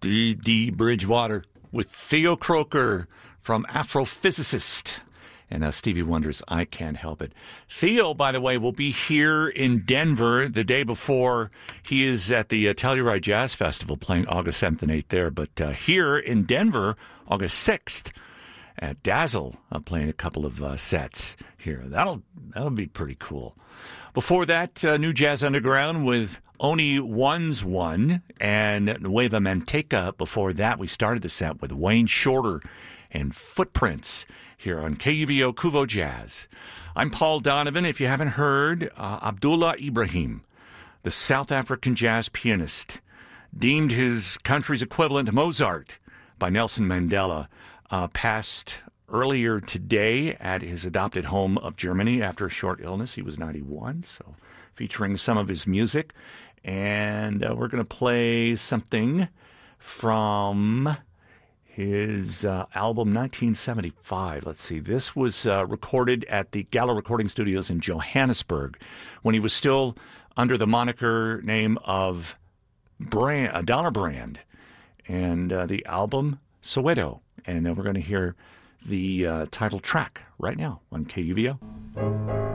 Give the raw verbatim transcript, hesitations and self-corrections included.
D D. Bridgewater with Theo Croker from Afrophysicist. And uh, Stevie Wonder's I Can't Help It. Theo, by the way, will be here in Denver the day before. He is at the uh, Telluride Jazz Festival playing August seventh and eighth there. But uh, here in Denver, August sixth, at Dazzle, uh, playing a couple of uh, sets here. That'll, that'll be pretty cool. Before that, uh, New Jazz Underground with Only One's One and Nueva Manteca. Before that, we started the set with Wayne Shorter and Footprints here on K U V O Kuvo Jazz. I'm Paul Donovan. If you haven't heard, uh, Abdullah Ibrahim, the South African jazz pianist, deemed his country's equivalent to Mozart by Nelson Mandela, uh, passed earlier today at his adopted home of Germany after a short illness. He was ninety-one, so featuring some of his music. And uh, we're going to play something from his uh, album nineteen seventy-five. Let's see. This was uh, recorded at the Gala Recording Studios in Johannesburg when he was still under the moniker name of Brand, uh, Dollar Brand. And uh, the album, Soweto. And uh, we're going to hear the uh, title track right now on K U V O.